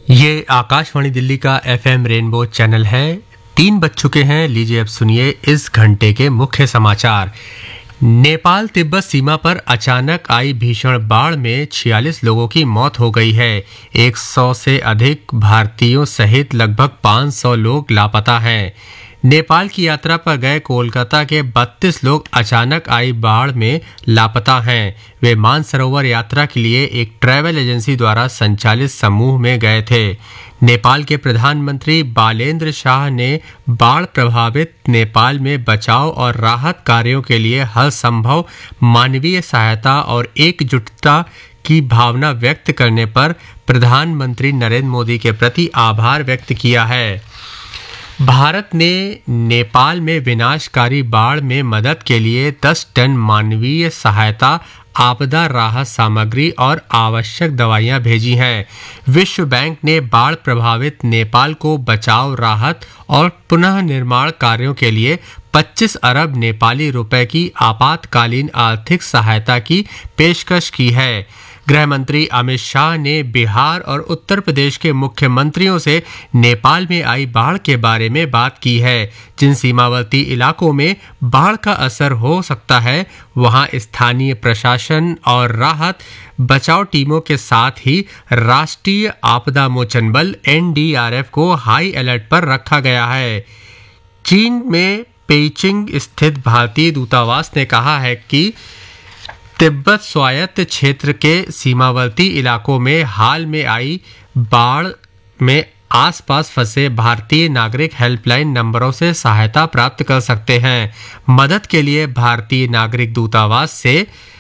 ये आकाशवाणी दिल्ली का FM rainbow channel है। 3 बज चुके हैं। लीजिए अब सुनिए इस घंटे के मुख्य समाचार। नेपाल तिब्बत सीमा पर अचानक आई भीषण बाढ़ में 46 लोगों की मौत हो गई है। 100 से अधिक भारतीयों सहित लगभग 500 लोग लापता हैं। नेपाल की यात्रा पर गए कोलकाता के 32 लोग अचानक आई बाढ़ में लापता हैं। वे मानसरोवर यात्रा के लिए एक ट्रैवल एजेंसी द्वारा संचालित समूह में गए थे। नेपाल के प्रधानमंत्री बालेंद्र शाह ने बाढ़ प्रभावित नेपाल में बचाव और राहत कार्यों के लिए हर संभव मानवीय सहायता और एकजुटता की भावना व्यक्त करने पर प्रधानमंत्री नरेंद्र मोदी के प्रति आभार व्यक्त किया है। भारत ने नेपाल में विनाशकारी बाढ़ में मदद के लिए 10 टन मानवीय सहायता, आपदा राहत सामग्री और आवश्यक दवाइयां भेजी हैं। विश्व बैंक ने बाढ़ प्रभावित नेपाल को बचाव, राहत और पुनः निर्माण कार्यों के लिए 25 अरब नेपाली रुपए की आपातकालीन आर्थिक सहायता की पेशकश की है। गृह मंत्री अमित शाह ने बिहार और उत्तर प्रदेश के मुख्यमंत्रियों से नेपाल में आई बाढ़ के बारे में बात की है। जिन सीमावर्ती इलाकों में बाढ़ का असर हो सकता है, वहां स्थानीय प्रशासन और राहत बचाव टीमों के साथ ही राष्ट्रीय आपदा मोचन बल NDRF को हाई अलर्ट पर रखा गया है। चीन में पेइचिंग स्थित भारतीय दूतावास ने कहा है कि तिब्बत स्वायत्त क्षेत्र के सीमावर्ती इलाकों में हाल में आई बाढ़ में आसपास फंसे भारतीय नागरिक हेल्पलाइन नंबरों से सहायता प्राप्त कर सकते हैं। मदद के लिए भारतीय नागरिक दूतावास से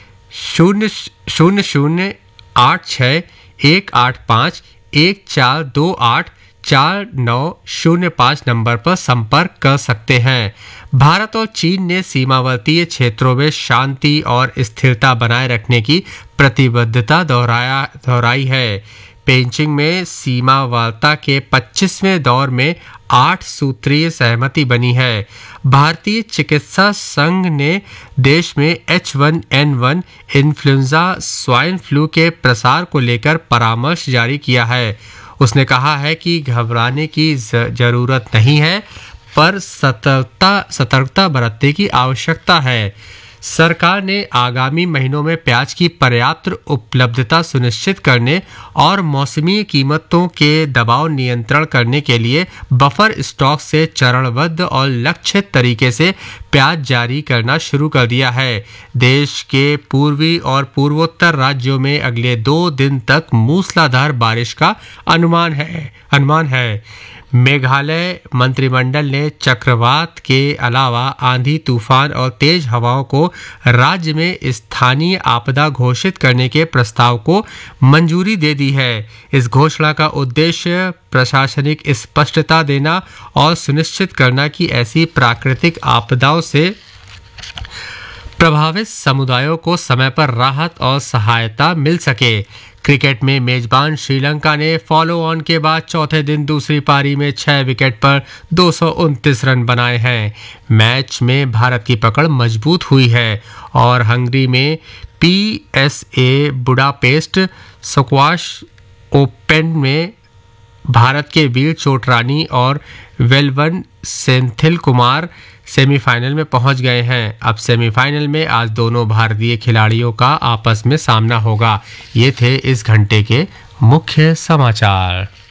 00818514284905 नंबर पर संपर्क कर सकते हैं। भारत और चीन ने सीमावर्तीय क्षेत्रों में शांति और स्थिरता बनाए रखने की प्रतिबद्धता दोहराई है। पेइचिंग में सीमा वार्ता के 25वें दौर में 8 सूत्रीय सहमति बनी है। भारतीय चिकित्सा संघ ने देश में H1N1 इन्फ्लुएंजा स्वाइन फ्लू के प्रसार को लेकर परामर्श जारी किया है। उसने कहा है कि घबराने की जरूरत नहीं है, पर सतर्कता बरतने की आवश्यकता है। सरकार ने आगामी महीनों में प्याज की पर्याप्त उपलब्धता सुनिश्चित करने और मौसमी कीमतों के दबाव नियंत्रण करने के लिए बफर स्टॉक से चरणबद्ध और लक्षित तरीके से प्याज जारी करना शुरू कर दिया है। देश के पूर्वी और पूर्वोत्तर राज्यों में अगले 2 दिन तक मूसलाधार बारिश का अनुमान है। मेघालय मंत्रिमंडल ने चक्रवात के अलावा आंधी, तूफान और तेज हवाओं को राज्य में स्थानीय आपदा घोषित करने के प्रस्ताव को मंजूरी दे दी है। इस घोषणा का उद्देश्य प्रशासनिक स्पष्टता देना और सुनिश्चित करना कि ऐसी प्राकृतिक आपदाओं से प्रभावित समुदायों को समय पर राहत और सहायता मिल सके। क्रिकेट में मेजबान श्रीलंका ने फॉलो ऑन के बाद चौथे दिन दूसरी पारी में 6 विकेट पर 229 रन बनाए हैं। मैच में भारत की पकड़ मजबूत हुई है और हंगरी में PSA बुडापेस्ट स्क्वैश ओपन में भारत के वीर चोटरानी और वेलवन सेंथिल कुमार सेमीफाइनल में पहुंच गए हैं। अब सेमीफाइनल में आज दोनों भारतीय खिलाड़ियों का आपस में सामना होगा। ये थे इस घंटे के मुख्य समाचार।